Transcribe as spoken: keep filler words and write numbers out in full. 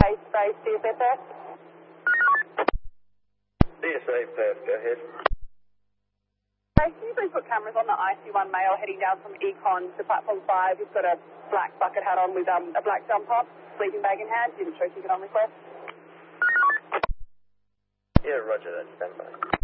Base base C S A Perth. C S A Perth, go ahead. Hey, can you please put cameras on the I C one male heading down from Econ to platform five? He's got a black bucket hat on with um, a black jump top, sleeping bag in hand. Didn't show ticket on request. Yeah, roger that, stand by.